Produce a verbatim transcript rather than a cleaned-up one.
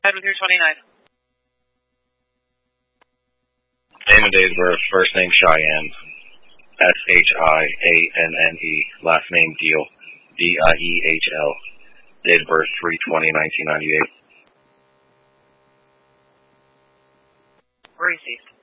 Head with your twenty-nine. Name and date of birth, first name Cheyenne, S H I A N N E, last name Deal, D I E H L, date of birth three twenty nineteen ninety-eight. Received.